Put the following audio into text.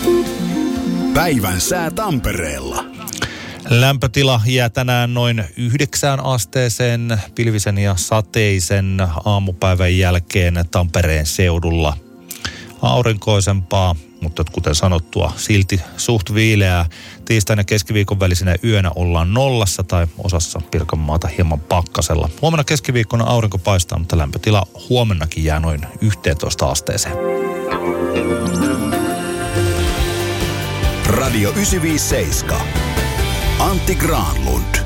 Päivän sää Tampereella. Lämpötila jää tänään noin 9 asteeseen pilvisen ja sateisen aamupäivän jälkeen Tampereen seudulla. Aurinkoisempaa, mutta kuten sanottua, silti suht viileää. Tiistaina ja keskiviikon välisenä yönä ollaan 0 tai osassa Pirkanmaata hieman pakkasella. Huomenna keskiviikkona aurinko paistaa, mutta lämpötila huomennakin jää noin 11 asteeseen. Radio 957. Antti Granlund.